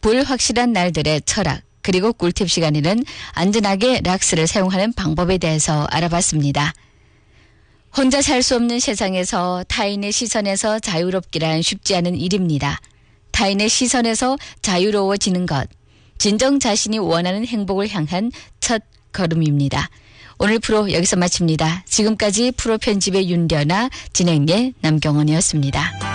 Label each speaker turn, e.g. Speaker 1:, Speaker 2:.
Speaker 1: 불확실한 날들의 철학, 그리고 꿀팁 시간에는 안전하게 락스를 사용하는 방법에 대해서 알아봤습니다. 혼자 살 수 없는 세상에서 타인의 시선에서 자유롭기란 쉽지 않은 일입니다. 타인의 시선에서 자유로워지는 것, 진정 자신이 원하는 행복을 향한 첫 걸음입니다. 오늘 프로 여기서 마칩니다. 지금까지 프로 편집의 윤려나, 진행의 남경원이었습니다.